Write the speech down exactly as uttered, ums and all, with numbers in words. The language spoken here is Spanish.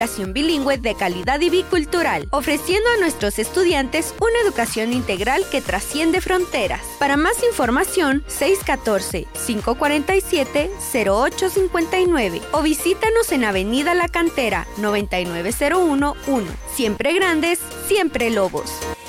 educación bilingüe de calidad y bicultural, ofreciendo a nuestros estudiantes una educación integral que trasciende fronteras. Para más información, seis uno cuatro, cinco cuatro siete, cero ocho cinco nueve o visítanos en Avenida La Cantera, noventa y nueve cero uno uno. Siempre grandes, siempre lobos.